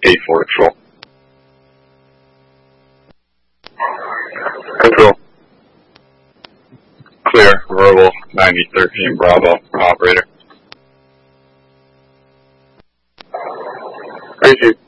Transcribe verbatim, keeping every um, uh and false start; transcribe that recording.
eight four control. Control. Clear, verbal, ninety thirteen Bravo, operator. Thank you.